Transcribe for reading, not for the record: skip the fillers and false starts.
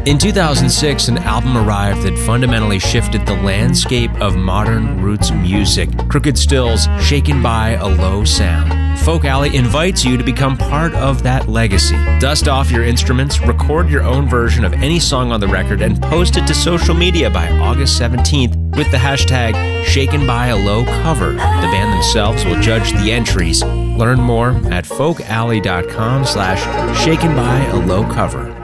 In 2006, an album arrived that fundamentally shifted the landscape of modern roots music. Crooked Stills, Shaken by a Low Sound. Folk Alley invites you to become part of that legacy. Dust off your instruments, record your own version of any song on the record, and post it to social media by August 17th with the hashtag ShakenByALowCover. The band themselves will judge the entries. Learn more at folkalley.com/ShakenByALowCover.